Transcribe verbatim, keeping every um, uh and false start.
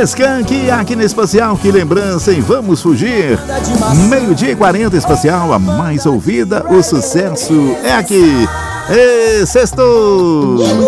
Skank aqui no Especial, que lembrança, hein? Vamos fugir. Meio-dia e quarenta, Especial, a mais ouvida, o sucesso é aqui. Ê, sextou!